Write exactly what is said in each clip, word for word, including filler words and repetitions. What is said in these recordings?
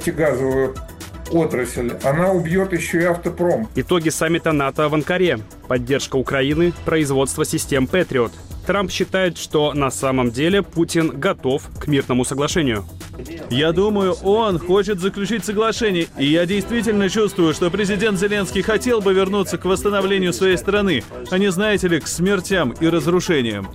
нефтегазовую отрасль, она убьет еще и автопром. Итоги саммита НАТО в Анкаре. Поддержка Украины, производство систем «Патриот». Трамп считает, что на самом деле Путин готов к мирному соглашению. Я думаю, он хочет заключить соглашение, и я действительно чувствую, что президент Зеленский хотел бы вернуться к восстановлению своей страны, а не, знаете ли, к смертям и разрушениям.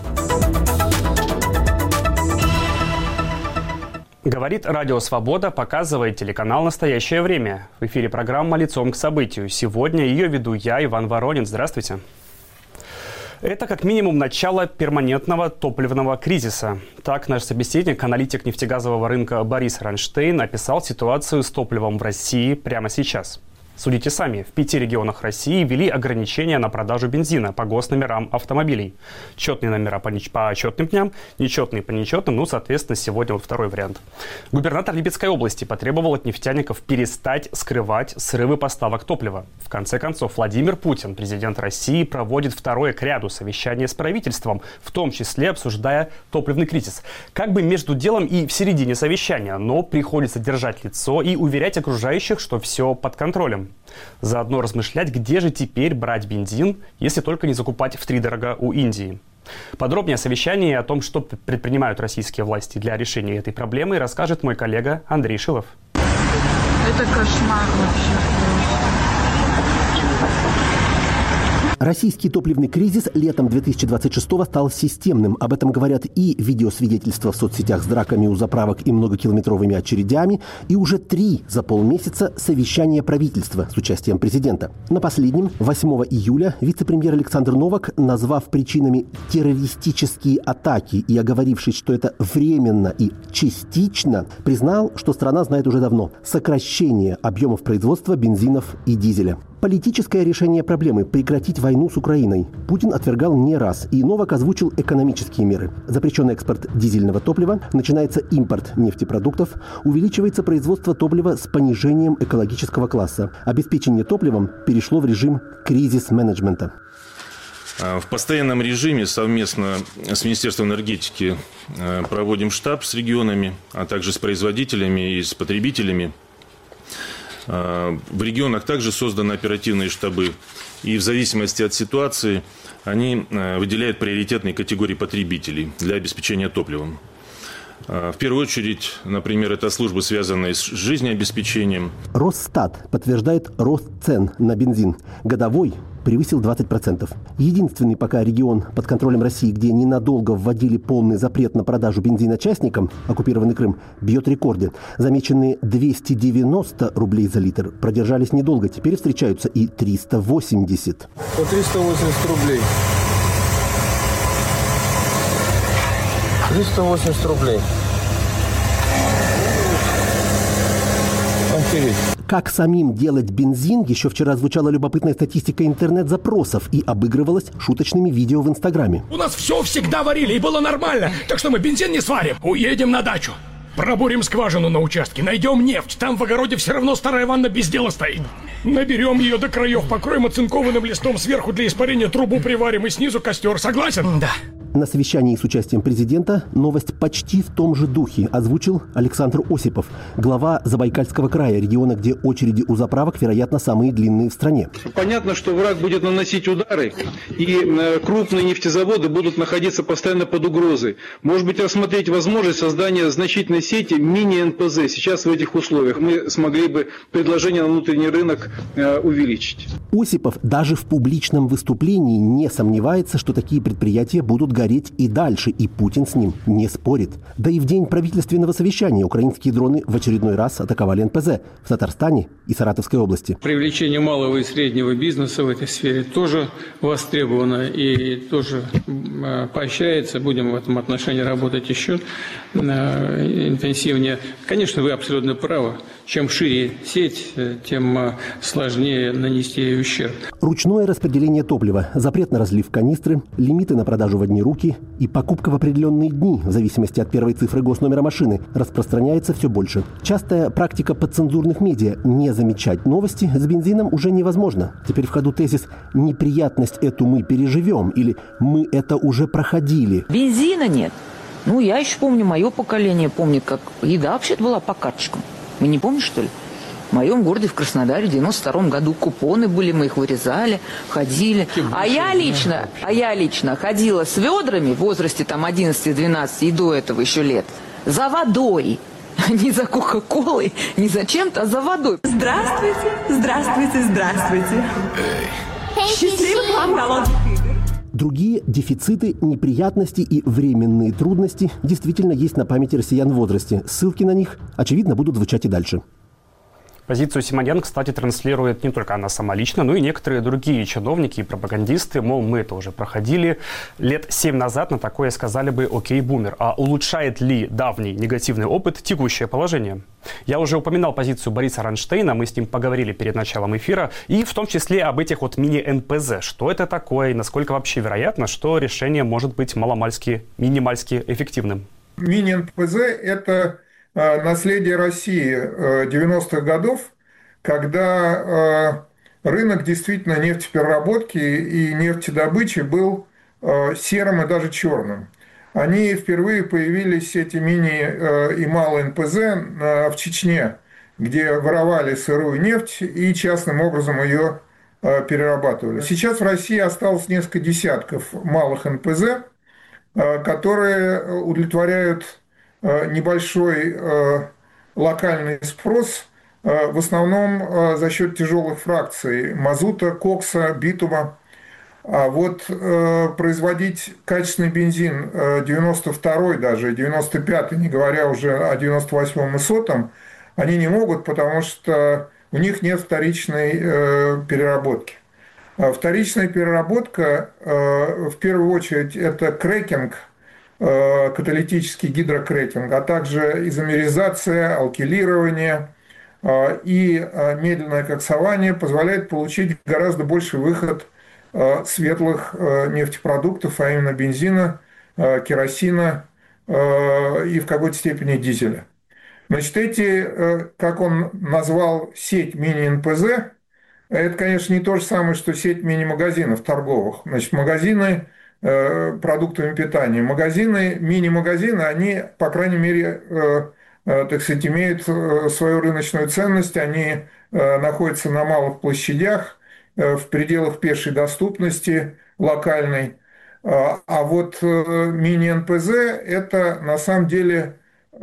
Говорит Радио Свобода, показывает телеканал «Настоящее время». В эфире программа «Лицом к событию». Сегодня ее веду я, Иван Воронин. Здравствуйте. Это как минимум начало перманентного топливного кризиса. Так наш собеседник, аналитик нефтегазового рынка Борис Ронштейн, описал ситуацию с топливом в России прямо сейчас. Судите сами, в пяти регионах России ввели ограничения на продажу бензина по госномерам автомобилей. Четные номера по, неч- по четным дням, нечетные по нечетным, ну, соответственно, сегодня вот второй вариант. Губернатор Липецкой области потребовал от нефтяников перестать скрывать срывы поставок топлива. В конце концов, Владимир Путин, президент России, проводит второе к ряду совещание с правительством, в том числе обсуждая топливный кризис. Как бы между делом и в середине совещания, но приходится держать лицо и уверять окружающих, что все под контролем. Заодно размышлять, где же теперь брать бензин, если только не закупать втридорога у Индии. Подробнее о совещании и о том, что предпринимают российские власти для решения этой проблемы, расскажет мой коллега Андрей Шилов. Это кошмар вообще. Российский топливный кризис летом две тысячи двадцать шестого стал системным. Об этом говорят и видеосвидетельства в соцсетях с драками у заправок и многокилометровыми очередями, и уже три за полмесяца совещания правительства с участием президента. На последнем, восьмого июля, вице-премьер Александр Новак, назвав причинами террористические атаки и оговорившись, что это временно и частично, признал, что страна знает уже давно сокращение объемов производства бензинов и дизеля. Политическое решение проблемы – прекратить войну с Украиной – Путин отвергал не раз, и Новак озвучил экономические меры. Запрещен экспорт дизельного топлива, начинается импорт нефтепродуктов, увеличивается производство топлива с понижением экологического класса. Обеспечение топливом перешло в режим кризис-менеджмента. В постоянном режиме совместно с Министерством энергетики проводим штаб с регионами, а также с производителями и с потребителями. В регионах также созданы оперативные штабы, и в зависимости от ситуации они выделяют приоритетные категории потребителей для обеспечения топливом. В первую очередь, например, это службы, связанные с жизнеобеспечением. Росстат подтверждает рост цен на бензин. Годовой превысил двадцать процентов. Единственный пока регион под контролем России, где ненадолго вводили полный запрет на продажу бензина частникам, оккупированный Крым, бьет рекорды. Замеченные двести девяносто рублей за литр продержались недолго. Теперь встречаются и триста восемьдесят. По триста восемьдесят рублей. триста восемьдесят рублей. Охереть. Как самим делать бензин, еще вчера звучала любопытная статистика интернет-запросов и обыгрывалась шуточными видео в Инстаграме. У нас все всегда варили и было нормально, так что мы бензин не сварим. Уедем на дачу, пробурим скважину на участке, найдем нефть, там в огороде все равно старая ванна без дела стоит. Наберем ее до краев, покроем оцинкованным листом, сверху для испарения трубу приварим и снизу костер. Согласен? Да. На совещании с участием президента новость почти в том же духе озвучил Александр Осипов, глава Забайкальского края, региона, где очереди у заправок, вероятно, самые длинные в стране. Понятно, что враг будет наносить удары, и крупные нефтезаводы будут находиться постоянно под угрозой. Может быть, рассмотреть возможность создания значительной сети мини-эн пэ зэ. Сейчас в этих условиях мы смогли бы предложение на внутренний рынок увеличить. Осипов даже в публичном выступлении не сомневается, что такие предприятия будут гореть и дальше, и Путин с ним не спорит. Да и в день правительственного совещания украинские дроны в очередной раз атаковали эн пэ зэ в Татарстане и Саратовской области. Привлечение малого и среднего бизнеса в этой сфере тоже востребовано и тоже поощряется. Будем в этом отношении работать еще интенсивнее. Конечно, вы абсолютно правы. Чем шире сеть, тем сложнее нанести ей ущерб. Ручное распределение топлива, запрет на разлив канистры, лимиты на продажу в одни руки и покупка в определенные дни, в зависимости от первой цифры госномера машины, распространяется все больше. Частая практика подцензурных медиа не замечать новости с бензином уже невозможно. Теперь в ходу тезис «неприятность эту мы переживем» или «мы это уже проходили». Бензина нет. Ну, я еще помню, мое поколение помнит, как еда вообще-то была по карточкам. Вы не помните, что ли? В моем городе, в Краснодаре, в девяносто втором году купоны были, мы их вырезали, ходили. А я лично, а я лично ходила с ведрами в возрасте там одиннадцати-двенадцати и до этого еще лет за водой. Не за Кока-Колой, не за чем-то, а за водой. Здравствуйте, здравствуйте, здравствуйте. Счастливых вам голодных игр. Другие дефициты, неприятности и временные трудности действительно есть на памяти россиян в возрасте. Ссылки на них, очевидно, будут звучать и дальше. Позицию Симонян, кстати, транслирует не только она сама лично, но и некоторые другие чиновники и пропагандисты. Мол, мы это уже проходили лет семь назад, на такое сказали бы «окей, бумер». А улучшает ли давний негативный опыт текущее положение? Я уже упоминал позицию Бориса Ронштейна, мы с ним поговорили перед началом эфира, и в том числе об этих вот мини-эн пэ зэ. Что это такое и насколько вообще вероятно, что решение может быть маломальски, минимальски эффективным? Мини-эн пэ зэ – это наследие России девяностых годов, когда рынок действительно нефтепереработки и нефтедобычи был серым и даже черным. Они впервые появились, эти мини и малые эн пэ зэ, в Чечне, где воровали сырую нефть и частным образом ее перерабатывали. Сейчас в России осталось несколько десятков малых эн пэ зэ, которые удовлетворяют небольшой локальный спрос, в основном за счет тяжелых фракций мазута, кокса, битума. А вот производить качественный бензин девяносто второй, даже девяносто пятый, не говоря уже о девяносто восьмом и сотом, они не могут, потому что у них нет вторичной переработки. Вторичная переработка, в первую очередь, это крекинг, каталитический гидрокрекинг, а также изомеризация, алкилирование и медленное коксование позволяет получить гораздо больший выход светлых нефтепродуктов, а именно бензина, керосина и в какой-то степени дизеля. Значит, эти, как он назвал, сеть мини-эн пэ зэ, это, конечно, не то же самое, что сеть мини-магазинов торговых. Значит, магазины продуктами питания. Магазины, мини-магазины, они, по крайней мере, так сказать, имеют свою рыночную ценность, они находятся на малых площадях, в пределах пешей доступности локальной. А вот мини-эн пэ зэ – это на самом деле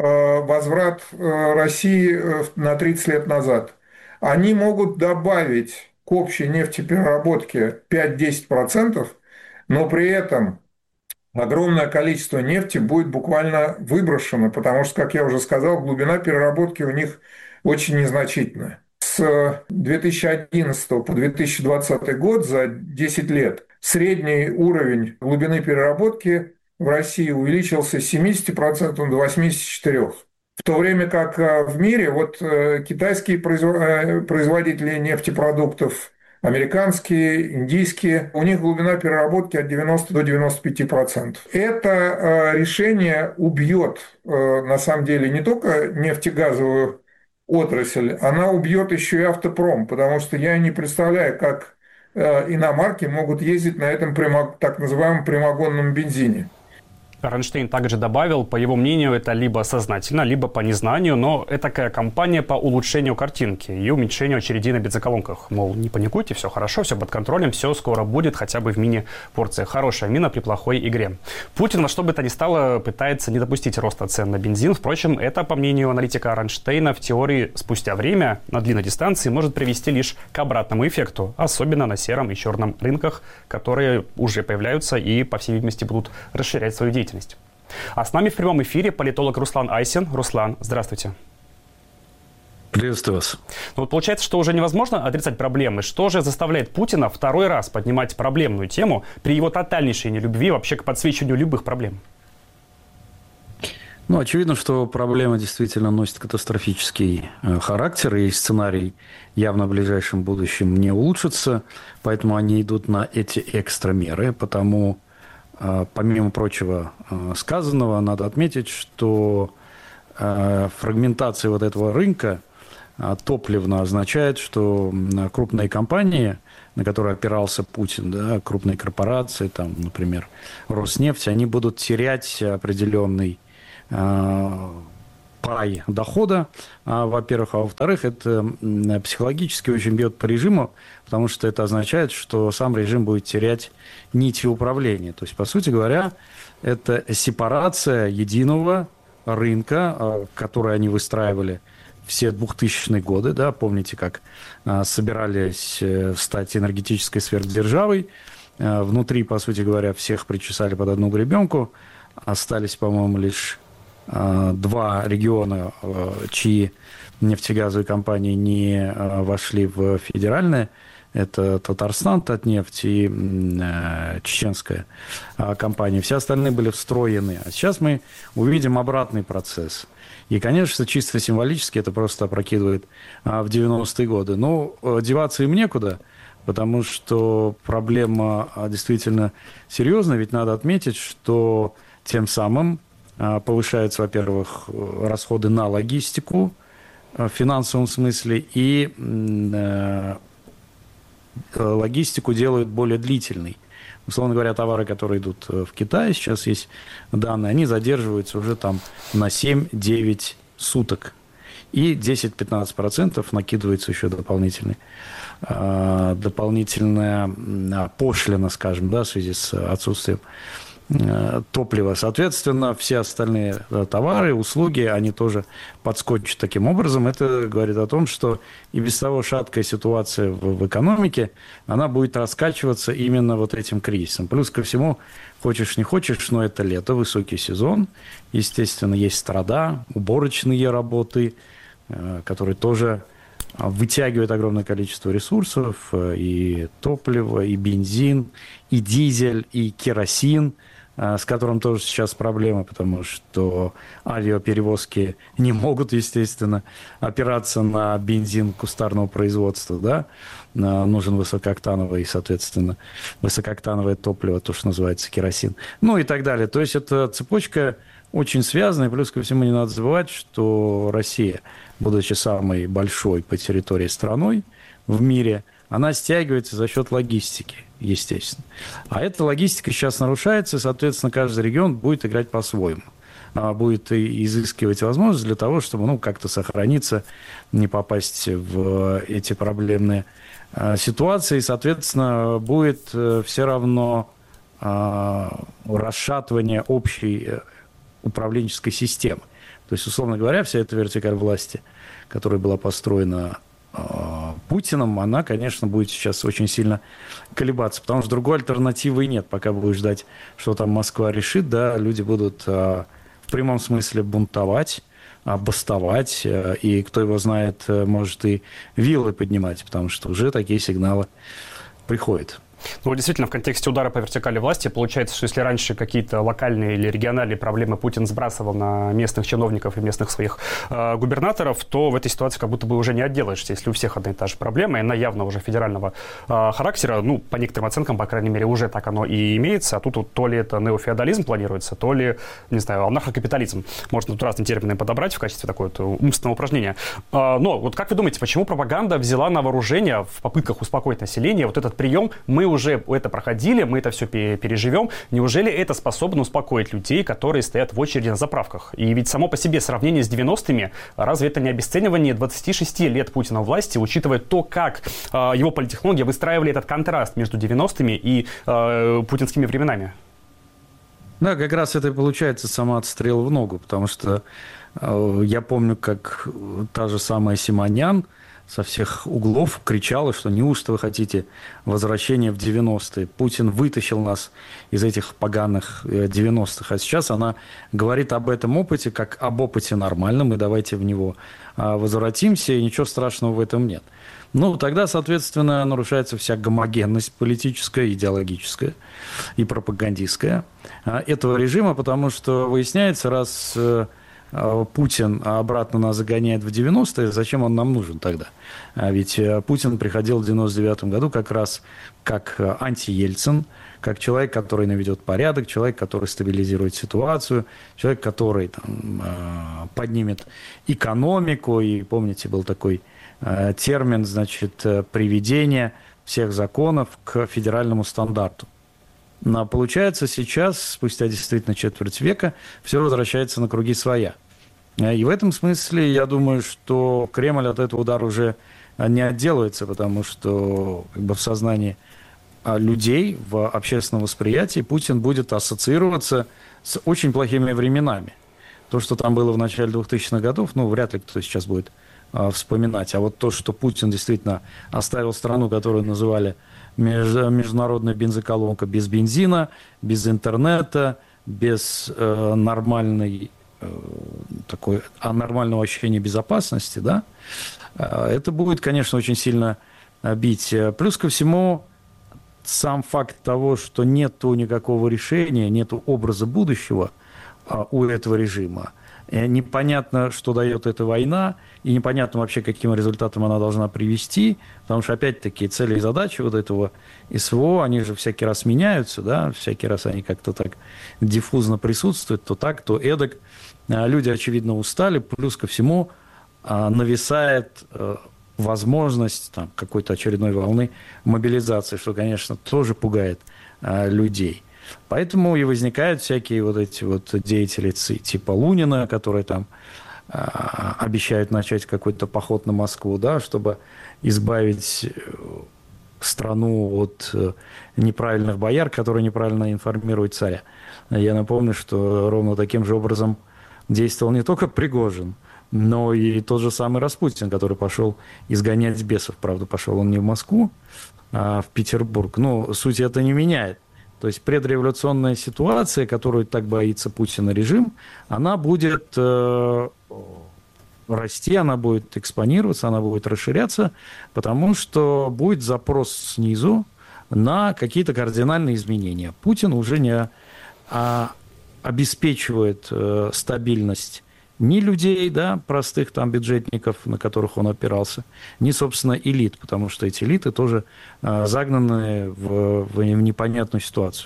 возврат России на тридцать лет назад. Они могут добавить к общей нефтепереработке пять-десять процентов, но при этом огромное количество нефти будет буквально выброшено, потому что, как я уже сказал, глубина переработки у них очень незначительная. С две тысячи одиннадцатого по две тысячи двадцатый год, за десять лет, средний уровень глубины переработки в России увеличился с семидесяти процентов до восьмидесяти четырёх процентов. В то время как в мире вот китайские производители нефтепродуктов, американские, индийские, у них глубина переработки от девяноста до девяноста пяти процентов. Это решение убьет, на самом деле, не только нефтегазовую отрасль, она убьет еще и автопром, потому что я не представляю, как иномарки могут ездить на этом так называемом прямогонном бензине. Ронштейн также добавил, по его мнению, это либо сознательно, либо по незнанию, но это такая кампания по улучшению картинки и уменьшению очередей на бензоколонках. Мол, не паникуйте, все хорошо, все под контролем, все скоро будет, хотя бы в мини-порциях. Хорошая мина при плохой игре. Путин во что бы то ни стало пытается не допустить роста цен на бензин. Впрочем, это, по мнению аналитика Ронштейна, в теории спустя время на длинной дистанции может привести лишь к обратному эффекту, особенно на сером и черном рынках, которые уже появляются и, по всей видимости, будут расширять свою деятельность. А с нами в прямом эфире политолог Руслан Айсин. Руслан, здравствуйте. Приветствую вас. Ну, вот получается, что уже невозможно отрицать проблемы. Что же заставляет Путина второй раз поднимать проблемную тему при его тотальнейшей нелюбви вообще к подсвечиванию любых проблем? Ну, очевидно, что проблема действительно носит катастрофический характер, и сценарий явно в ближайшем будущем не улучшится, поэтому они идут на эти экстрамеры, потому... Помимо прочего сказанного, надо отметить, что фрагментация вот этого рынка топливно означает, что крупные компании, на которые опирался Путин, да, крупные корпорации, там, например, Роснефть, они будут терять определенный пай дохода, во-первых, а во-вторых, это психологически очень бьет по режиму, потому что это означает, что сам режим будет терять нити управления. То есть, по сути говоря, это сепарация единого рынка, который они выстраивали все двухтысячные годы, да, помните, как собирались стать энергетической сверхдержавой, внутри, по сути говоря, всех причесали под одну гребенку, остались, по-моему, лишь два региона, чьи нефтегазовые компании не вошли в федеральные. Это Татарстан, Татнефть и чеченская компания. Все остальные были встроены. А сейчас мы увидим обратный процесс. И, конечно, чисто символически это просто опрокидывает в девяностые годы. Но деваться им некуда, потому что проблема действительно серьезная. Ведь надо отметить, что тем самым повышаются, во-первых, расходы на логистику в финансовом смысле, и логистику делают более длительной. Условно говоря, товары, которые идут в Китай, сейчас есть данные, они задерживаются уже там на семь-девять суток. И десять-пятнадцать процентов накидывается еще дополнительный, дополнительная пошлина, скажем, да, в связи с отсутствием топлива. Соответственно, все остальные товары, услуги, они тоже подскочат таким образом. Это говорит о том, что и без того шаткая ситуация в, в экономике, она будет раскачиваться именно вот этим кризисом. Плюс ко всему, хочешь не хочешь, но это лето, высокий сезон. Естественно, есть страда, уборочные работы, которые тоже вытягивают огромное количество ресурсов, и топливо, и бензин, и дизель, и керосин, с которым тоже сейчас проблема, потому что авиаперевозки не могут, естественно, опираться на бензин кустарного производства, да, нужен высокооктановый, соответственно, высокооктановое топливо, то, что называется керосин, ну и так далее. То есть это цепочка очень связанная, плюс ко всему не надо забывать, что Россия, будучи самой большой по территории страной в мире, она стягивается за счет логистики, естественно. А эта логистика сейчас нарушается, и, соответственно, каждый регион будет играть по-своему. Будет изыскивать возможность для того, чтобы, ну, как-то сохраниться, не попасть в эти проблемные ситуации. И, соответственно, будет все равно расшатывание общей управленческой системы. То есть, условно говоря, вся эта вертикаль власти, которая была построена Путиным, она, конечно, будет сейчас очень сильно колебаться, потому что другой альтернативы нет. Пока будешь ждать, что там Москва решит, да, люди будут в прямом смысле бунтовать, бастовать, и, кто его знает, может и вилы поднимать, потому что уже такие сигналы приходят. Ну, действительно, в контексте удара по вертикали власти получается, что если раньше какие-то локальные или региональные проблемы Путин сбрасывал на местных чиновников и местных своих э, губернаторов, то в этой ситуации как будто бы уже не отделаешься, если у всех одна и та же проблема, и она явно уже федерального э, характера, ну, по некоторым оценкам, по крайней мере, уже так оно и имеется, а тут вот, то ли это неофеодализм планируется, то ли, не знаю, анархокапитализм. Можно тут разные термины подобрать в качестве такого вот умственного упражнения. Э, но вот как вы думаете, почему пропаганда взяла на вооружение в попытках успокоить население вот этот прием «мы уже это проходили, мы это все переживем». Неужели это способно успокоить людей, которые стоят в очереди на заправках? И ведь само по себе сравнение с девяностыми, разве это не обесценивание двадцати шести лет Путина у власти, учитывая то, как э, его политтехнология выстраивали этот контраст между девяностыми и э, путинскими временами? Да, как раз это и получается самоотстрел в ногу, потому что э, я помню, как та же самая Симонян со всех углов кричала, что неужто вы хотите возвращения в девяностые. Путин вытащил нас из этих поганых девяностых. А сейчас она говорит об этом опыте, как об опыте нормальном, и давайте в него возвратимся, и ничего страшного в этом нет. Ну, тогда, соответственно, нарушается вся гомогенность политическая, идеологическая и пропагандистская этого режима, потому что выясняется, раз Путин обратно нас загоняет в девяностые, зачем он нам нужен тогда? Ведь Путин приходил в девяносто девятом году как раз как анти-Ельцин, как человек, который наведет порядок, человек, который стабилизирует ситуацию, человек, который там, поднимет экономику. И помните, был такой термин, значит, приведение всех законов к федеральному стандарту. Но получается, сейчас, спустя действительно четверть века, все возвращается на круги своя. И в этом смысле я думаю, что Кремль от этого удара уже не отделается, потому что как бы в сознании людей, в общественном восприятии Путин будет ассоциироваться с очень плохими временами. То, что там было в начале двухтысячных годов, ну, вряд ли кто сейчас будет а, вспоминать. А вот то, что Путин действительно оставил страну, которую называли международная бензоколонка, без бензина, без интернета, без э, нормальной, э, такой, а, нормального ощущения безопасности, да, это будет, конечно, очень сильно бить. Плюс ко всему, сам факт того, что нету никакого решения, нету образа будущего у этого режима. Непонятно, что дает эта война, и непонятно вообще, каким результатом она должна привести, потому что, опять-таки, цели и задачи вот этого СВО, они же всякий раз меняются, да, всякий раз они как-то так диффузно присутствуют, то так, то эдак. Люди, очевидно, устали, плюс ко всему нависает возможность там, какой-то очередной волны мобилизации, что, конечно, тоже пугает а, людей. Поэтому и возникают всякие вот эти вот деятели типа Лунина, которые там а, обещают начать какой-то поход на Москву, да, чтобы избавить страну от неправильных бояр, которые неправильно информируют царя. Я напомню, что ровно таким же образом действовал не только Пригожин, но и тот же самый Распутин, который пошел изгонять бесов. Правда, пошел он не в Москву, а в Петербург. Но суть это не меняет. То есть предреволюционная ситуация, которую так боится Путин и режим, она будет э, расти, она будет экспонироваться, она будет расширяться, потому что будет запрос снизу на какие-то кардинальные изменения. Путин уже не а, обеспечивает э, стабильность ни людей, да, простых там бюджетников, на которых он опирался, ни, собственно, элит, потому что эти элиты тоже э, загнаны в, в непонятную ситуацию.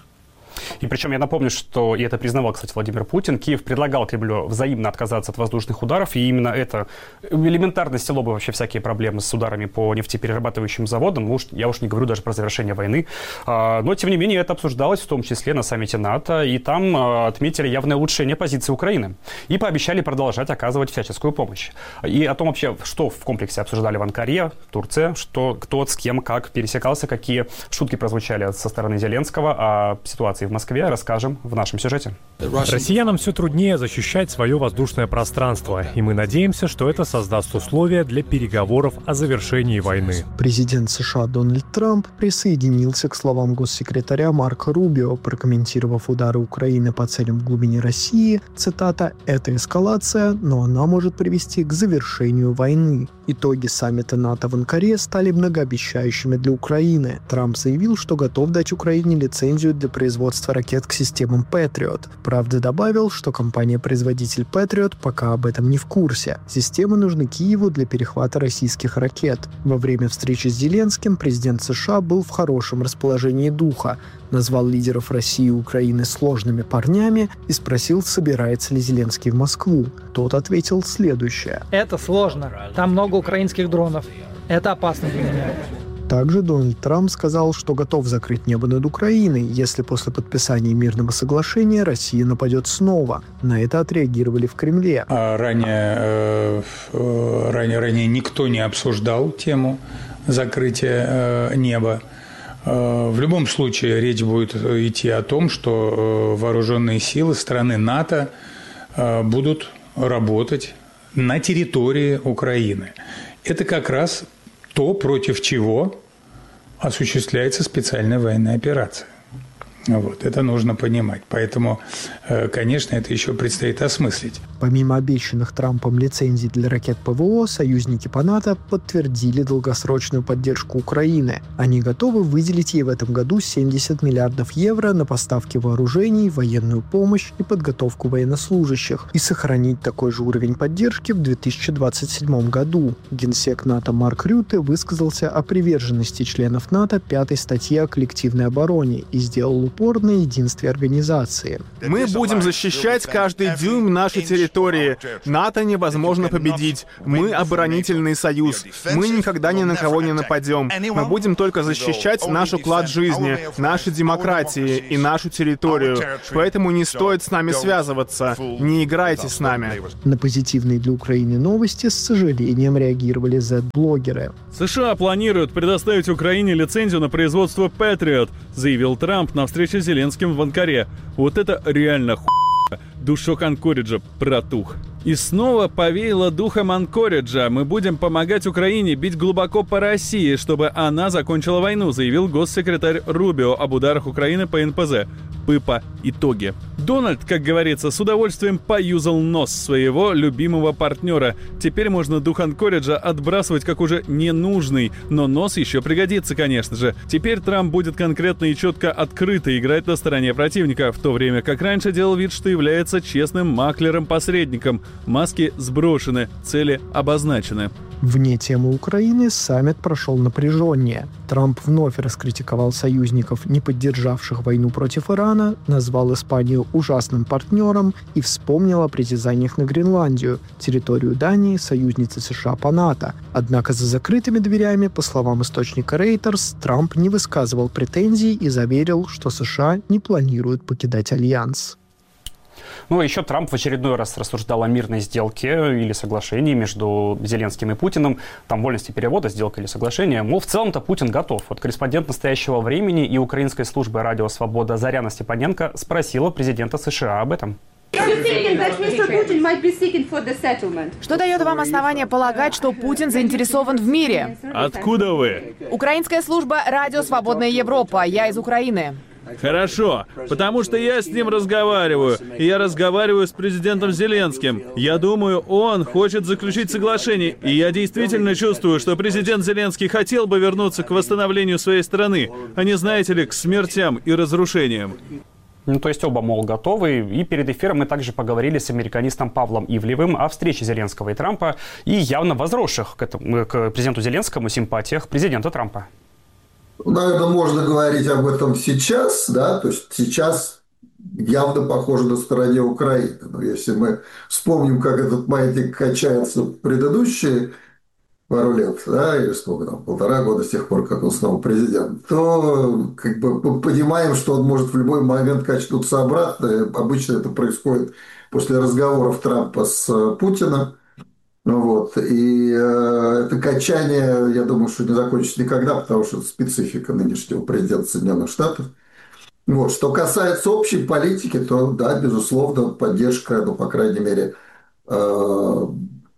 И причем я напомню, что, и это признавал, кстати, Владимир Путин, Киев предлагал Кремлю взаимно отказаться от воздушных ударов, и именно это элементарно село бы вообще всякие проблемы с ударами по нефтеперерабатывающим заводам, уж, я уж не говорю даже про завершение войны. Но, тем не менее, это обсуждалось в том числе на саммите НАТО, и там отметили явное улучшение позиции Украины и пообещали продолжать оказывать всяческую помощь. И о том вообще, что в комплексе обсуждали в Анкаре, Турция, что кто с кем как пересекался, какие шутки прозвучали со стороны Зеленского о ситуации в Москве, расскажем в нашем сюжете. Россиянам все труднее защищать свое воздушное пространство, и мы надеемся, что это создаст условия для переговоров о завершении войны. Президент США Дональд Трамп присоединился к словам госсекретаря Марко Рубио, прокомментировав удары Украины по целям в глубине России, цитата, «Это эскалация, но она может привести к завершению войны». Итоги саммита НАТО в Анкаре стали многообещающими для Украины. Трамп заявил, что готов дать Украине лицензию для производства ракет к системам Патриот. Правда, добавил, что компания-производитель Патриот пока об этом не в курсе. Системы нужны Киеву для перехвата российских ракет. Во время встречи с Зеленским президент США был в хорошем расположении духа, назвал лидеров России и Украины сложными парнями и спросил, собирается ли Зеленский в Москву. Тот ответил следующее. Это сложно. Там много украинских дронов. Это опасно для меня. Также Дональд Трамп сказал, что готов закрыть небо над Украиной, если после подписания мирного соглашения Россия нападет снова. На это отреагировали в Кремле. А ранее, э, ранее, ранее никто не обсуждал тему закрытия э, неба. Э, в любом случае речь будет идти о том, что э, вооруженные силы страны НАТО э, будут работать на территории Украины. Это как раз то, против чего осуществляется специальная военная операция. Вот, это нужно понимать. Поэтому, конечно, это еще предстоит осмыслить. Помимо обещанных Трампом лицензий для ракет ПВО, союзники по НАТО подтвердили долгосрочную поддержку Украины. Они готовы выделить ей в этом году семьдесят миллиардов евро на поставки вооружений, военную помощь и подготовку военнослужащих и сохранить такой же уровень поддержки в две тысячи двадцать седьмом году. Генсек НАТО Марк Рюте высказался о приверженности членов НАТО пятой статье о коллективной обороне и сделал упор на единстве организации. Мы будем защищать каждый дюйм нашей территории территории. НАТО невозможно победить. Мы оборонительный союз. Мы никогда ни на кого не нападем. Мы будем только защищать наш уклад жизни, наши демократии и нашу территорию. Поэтому не стоит с нами связываться. Не играйте с нами. На позитивные для Украины новости с сожалением реагировали зет-блогеры. США планируют предоставить Украине лицензию на производство Patriot, заявил Трамп на встрече с Зеленским в Анкаре. Вот это реально хуйня. Душок Анкориджа протух. И снова повеяло духом Анкориджа. Мы будем помогать Украине бить глубоко по России, чтобы она закончила войну, заявил госсекретарь Рубио об ударах Украины по эн пэ зэ. Пыпа итоги. Дональд, как говорится, с удовольствием поюзал нос своего любимого партнера. Теперь можно дух Анкориджа отбрасывать как уже ненужный, но нос еще пригодится, конечно же. Теперь Трамп будет конкретно и четко открыто играть на стороне противника, в то время как раньше делал вид, что является честным маклером-посредником. Маски сброшены, цели обозначены. Вне темы Украины саммит прошел напряженнее. Трамп вновь раскритиковал союзников, не поддержавших войну против Ирана, назвал Испанию ужасным партнером и вспомнил о притязаниях на Гренландию, территорию Дании, союзницы США по НАТО. Однако за закрытыми дверями, по словам источника Reuters, Трамп не высказывал претензий и заверил, что США не планируют покидать альянс. Ну, а еще Трамп в очередной раз рассуждал о мирной сделке или соглашении между Зеленским и Путиным. Там вольности перевода, сделка или соглашение. Мол, в целом-то Путин готов. Вот корреспондент «Настоящего времени» и украинской службы «Радио Свобода» Заряна Степаненко спросила президента США об этом. Что дает вам основание полагать, что Путин заинтересован в мире? Откуда вы? Украинская служба «Радио Свободная Европа». Я из Украины. Хорошо, потому что я с ним разговариваю, и я разговариваю с президентом Зеленским. Я думаю, он хочет заключить соглашение, и я действительно чувствую, что президент Зеленский хотел бы вернуться к восстановлению своей страны, а не, знаете ли, к смертям и разрушениям. Ну, то есть оба, мол, готовы. И перед эфиром мы также поговорили с американистом Павлом Ивлевым о встрече Зеленского и Трампа и явно возросших к, этому, к президенту Зеленскому симпатиях президента Трампа. Наверное, можно говорить об этом сейчас, да, то есть сейчас явно похоже на стороне Украины. Но если мы вспомним, как этот маятник качается в предыдущие пару лет, да, или сколько там, полтора года с тех пор, как он снова президент, то как бы мы понимаем, что он может в любой момент качнуться обратно. Обычно это происходит после разговоров Трампа с Путиным. Ну вот, и э, это качание, я думаю, что не закончится никогда, потому что это специфика нынешнего президента Соединенных Штатов. Вот. Что касается общей политики, то, да, безусловно, поддержка, ну, по крайней мере, э,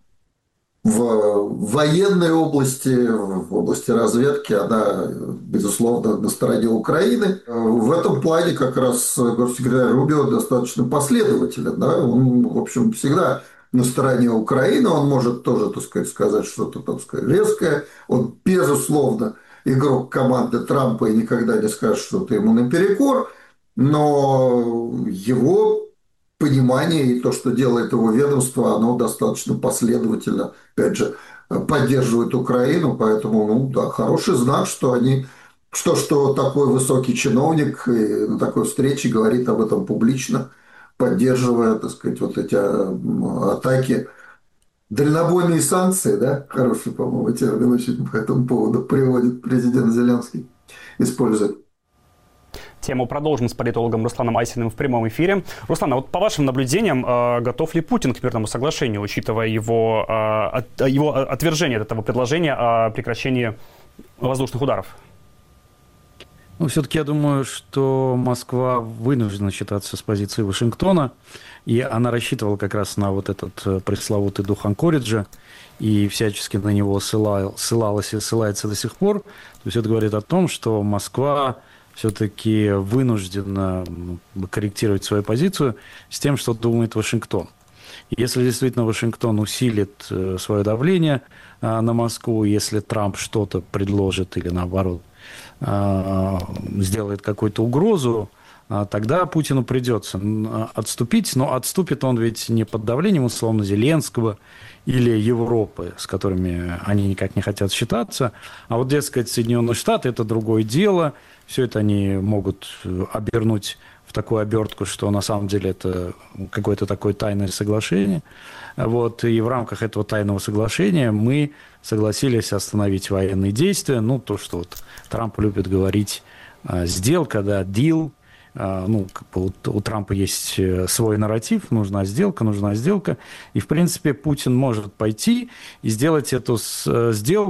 в военной области, в области разведки, она, безусловно, на стороне Украины. В этом плане как раз госсекретарь Рубио достаточно последователен, да, он, в общем, всегда на стороне Украины, он может тоже, так сказать, сказать что-то, так сказать, резкое. Он, безусловно, игрок команды Трампа и никогда не скажет что-то ему наперекор, но его понимание и то, что делает его ведомство, оно достаточно последовательно, опять же, поддерживает Украину, поэтому, ну, да, хороший знак, что они, что, что такой высокий чиновник на такой встрече говорит об этом публично, поддерживая, так сказать, вот эти атаки, дальнобойные санкции, да, хороший, по-моему, термин очень по этому поводу приводит президент Зеленский, использует. Тему продолжим с политологом Русланом Айсиным в прямом эфире. Руслан, а вот по вашим наблюдениям, готов ли Путин к мирному соглашению, учитывая его, его отвержение от этого предложения о прекращении воздушных ударов? Ну, все-таки я думаю, что Москва вынуждена считаться с позиции Вашингтона, и она рассчитывала как раз на вот этот пресловутый дух Анкориджа, и всячески на него ссылал, ссылалась и ссылается до сих пор. То есть это говорит о том, что Москва все-таки вынуждена корректировать свою позицию с тем, что думает Вашингтон. Если действительно Вашингтон усилит свое давление на Москву, если Трамп что-то предложит или наоборот сделает какую-то угрозу тогда Путину придется отступить, но отступит он ведь не под давлением, условно, Зеленского или Европы, с которыми они никак не хотят считаться, а вот, дескать, Соединенные Штаты – это другое дело, все это они могут обернуть в такую обертку, что на самом деле это какое-то такое тайное соглашение. Вот, и в рамках этого тайного соглашения мы согласились остановить военные действия. Ну, то, что вот Трамп любит говорить, сделка, да, deal. Ну, как бы у, у Трампа есть свой нарратив, нужна сделка, нужна сделка. И, в принципе, Путин может пойти и сделать эту сделку